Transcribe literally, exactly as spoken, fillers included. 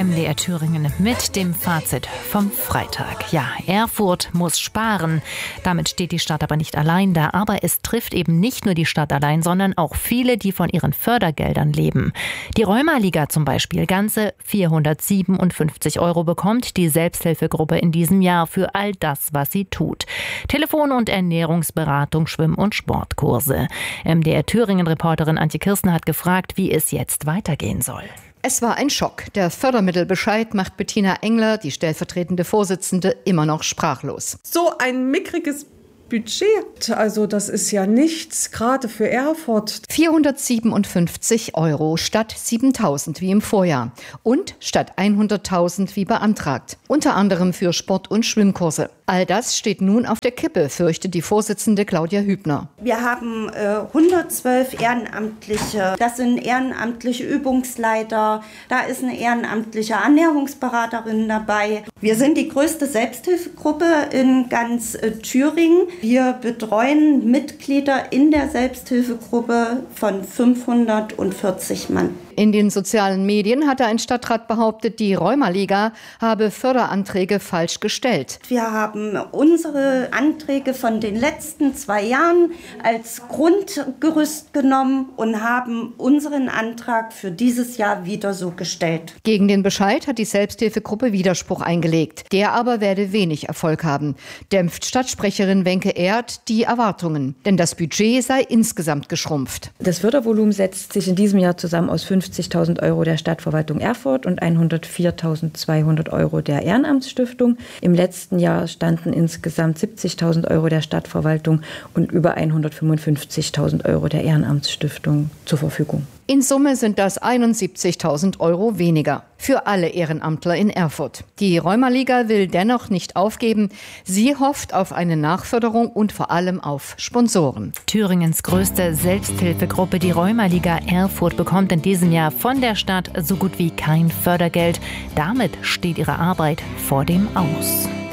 M D R Thüringen mit dem Fazit vom Freitag. Ja, Erfurt muss sparen. Damit steht die Stadt aber nicht allein da. Aber es trifft eben nicht nur die Stadt allein, sondern auch viele, die von ihren Fördergeldern leben. Die Rheuma-Liga zum Beispiel ganze vierhundertsiebenundfünfzig Euro bekommt die Selbsthilfegruppe in diesem Jahr für all das, was sie tut. Telefon- und Ernährungsberatung, Schwimm- und Sportkurse. M D R Thüringen-Reporterin Antje Kirsten hat gefragt, wie es jetzt weitergehen soll. Es war ein Schock. Der Fördermittelbescheid macht Bettina Engler, die stellvertretende Vorsitzende, immer noch sprachlos. So ein mickriges Budget, also das ist ja nichts, gerade für Erfurt. vierhundertsiebenundfünfzig Euro statt siebentausend wie im Vorjahr und statt hunderttausend wie beantragt. Unter anderem für Sport- und Schwimmkurse. All das steht nun auf der Kippe, fürchtet die Vorsitzende Claudia Hübner. Wir haben äh, hundertzwölf Ehrenamtliche. Das sind ehrenamtliche Übungsleiter. Da ist eine ehrenamtliche Ernährungsberaterin dabei. Wir sind die größte Selbsthilfegruppe in ganz äh, Thüringen. Wir betreuen Mitglieder in der Selbsthilfegruppe von fünfhundertvierzig Mann. In den sozialen Medien hatte ein Stadtrat behauptet, die Rheuma-Liga habe Förderanträge falsch gestellt. Wir haben unsere Anträge von den letzten zwei Jahren als Grundgerüst genommen und haben unseren Antrag für dieses Jahr wieder so gestellt. Gegen den Bescheid hat die Selbsthilfegruppe Widerspruch eingelegt. Der aber werde wenig Erfolg haben, dämpft Stadtsprecherin Wenke Erd die Erwartungen. Denn das Budget sei insgesamt geschrumpft. Das Fördervolumen setzt sich in diesem Jahr zusammen aus fünfzigtausend Euro der Stadtverwaltung Erfurt und hundertviertausendzweihundert Euro der Ehrenamtsstiftung. Im letzten Jahr standen insgesamt siebzigtausend Euro der Stadtverwaltung und über hundertfünfundfünfzigtausend Euro der Ehrenamtsstiftung zur Verfügung. In Summe sind das einundsiebzigtausend Euro weniger für alle Ehrenamtler in Erfurt. Die Rheuma-Liga will dennoch nicht aufgeben. Sie hofft auf eine Nachförderung und vor allem auf Sponsoren. Thüringens größte Selbsthilfegruppe, die Rheuma-Liga Erfurt, bekommt in diesem Jahr von der Stadt so gut wie kein Fördergeld. Damit steht ihre Arbeit vor dem Aus.